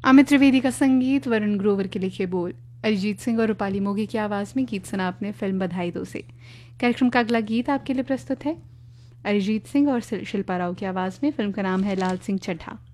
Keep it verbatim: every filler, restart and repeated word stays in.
अमित त्रिवेदी का संगीत, वरुण ग्रोवर के लिखे बोल, अरिजीत सिंह और रूपाली मोगी की आवाज़ में गीत सुना आपने फिल्म बधाई दो से। कार्यक्रम का अगला गीत आपके लिए प्रस्तुत है अरिजीत सिंह और शिल्पा राव की आवाज़ में। फिल्म का नाम है लाल सिंह चड्ढा।